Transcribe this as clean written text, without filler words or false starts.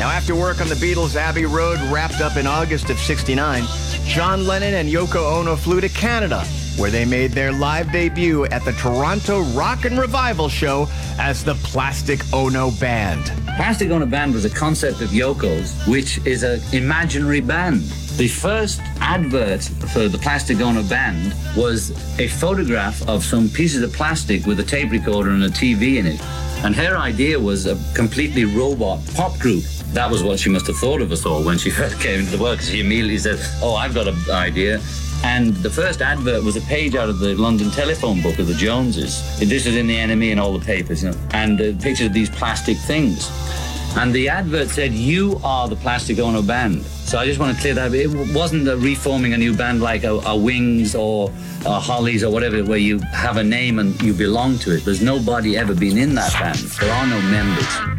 after work on the Beatles' Abbey Road wrapped up in August of '69, John Lennon and Yoko Ono flew to Canada, where they made their live debut at the Toronto Rock and Revival show as the Plastic Ono Band. Plastic Ono Band was a concept of Yoko's, which is an imaginary band. The first advert for the Plastic Ono Band was a photograph of some pieces of plastic with a tape recorder and a TV in it. And her idea was a completely robot pop group. That was what she must have thought of us all when she first came into the world, because she immediately said, oh, I've got an idea. And the first advert was a page out of the London telephone book of the Joneses. This was in the NME and all the papers, and pictures of these plastic things. And the advert said, you are the Plastic Ono Band. So I just want to clear that. It wasn't reforming a new band like a Wings or a Hollies or whatever, where you have a name and you belong to it. There's nobody ever been in that band. There are no members.